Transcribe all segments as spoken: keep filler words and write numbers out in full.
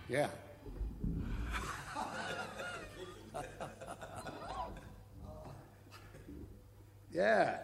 Yeah. Yeah.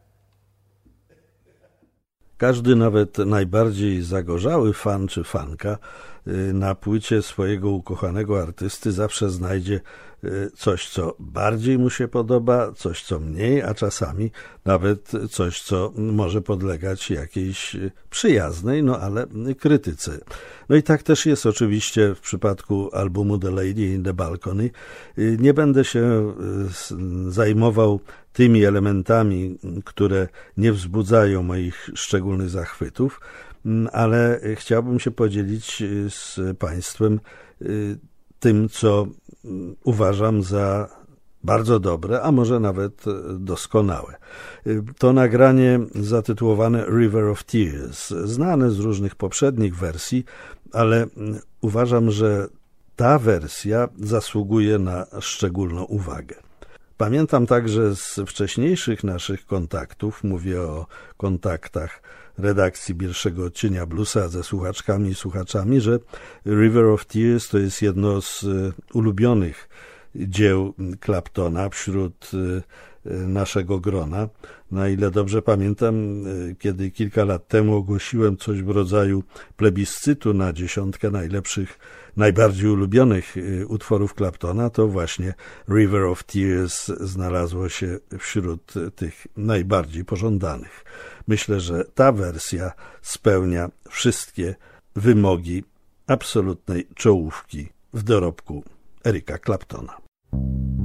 Każdy, nawet najbardziej zagorzały fan czy fanka na płycie swojego ukochanego artysty zawsze znajdzie coś, co bardziej mu się podoba, coś, co mniej, a czasami nawet coś, co może podlegać jakiejś przyjaznej, no ale krytyce. No i tak też jest oczywiście w przypadku albumu The Lady in the Balcony. Nie będę się zajmował tymi elementami, które nie wzbudzają moich szczególnych zachwytów, ale chciałbym się podzielić z Państwem tym, co uważam za bardzo dobre, a może nawet doskonałe. To nagranie zatytułowane River of Tears, znane z różnych poprzednich wersji, ale uważam, że ta wersja zasługuje na szczególną uwagę. Pamiętam także z wcześniejszych naszych kontaktów, mówię o kontaktach redakcji pierwszego odcienia Bluesa ze słuchaczkami i słuchaczami, że River of Tears to jest jedno z ulubionych dzieł Claptona wśród naszego grona. Na ile dobrze pamiętam, kiedy kilka lat temu ogłosiłem coś w rodzaju plebiscytu na dziesiątkę najlepszych, najbardziej ulubionych utworów Claptona, to właśnie River of Tears znalazło się wśród tych najbardziej pożądanych. Myślę, że ta wersja spełnia wszystkie wymogi absolutnej czołówki w dorobku Erika Claptona.